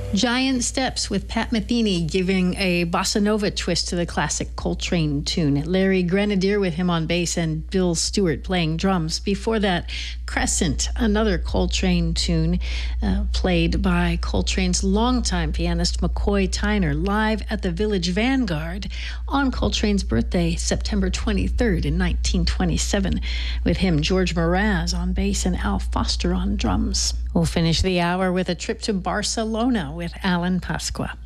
Giant Steps with Pat Metheny giving a bossa nova twist to the classic Coltrane tune. Larry Grenadier with him on bass and Bill Stewart playing drums. Before that, Crescent, another Coltrane tune played by Coltrane's longtime pianist McCoy Tyner live at the Village Vanguard on Coltrane's birthday, September 23rd in 1927. With him, George Mraz on bass and Al Foster on drums. We'll finish the hour with a trip to Barcelona with Alan Pasqua.